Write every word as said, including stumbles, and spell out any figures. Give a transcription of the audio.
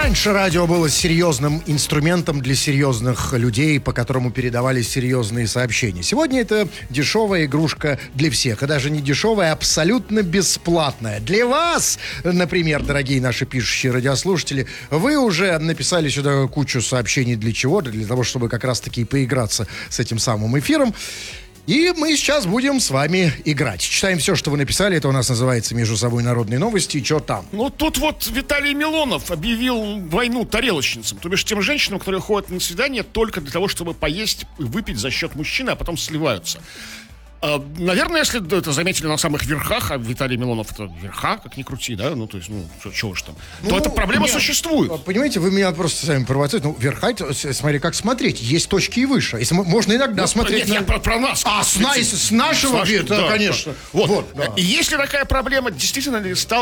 Раньше радио было серьезным инструментом для серьезных людей, по которому передавались серьезные сообщения. Сегодня это дешевая игрушка для всех. И даже не дешевая, а абсолютно бесплатная. Для вас, например, дорогие наши пишущие радиослушатели, вы уже написали сюда кучу сообщений для чего? Для того, чтобы как раз-таки поиграться с этим самым эфиром. И мы сейчас будем с вами играть. Читаем все, что вы написали. Это у нас называется «Между собой народные новости». И что там? Ну, тут вот Виталий Милонов объявил войну тарелочницам. То бишь тем женщинам, которые ходят на свидание только для того, чтобы поесть и выпить за счет мужчины, а потом сливаются. А, наверное, если это заметили на самых верхах, а Виталий Милонов это верха, как ни крути, да, ну, то есть, ну, чего ж там, ну, то эта проблема нет, существует. Понимаете, вы меня просто сами провоцируете. Ну, верха, смотри, как смотреть, есть точки и выше. Если можно иногда ну, смотреть... Нет, на... я про, про нас. А, с, на, с нашего вида, да, конечно. Да. Вот, вот да. И есть ли такая проблема, действительно ли стал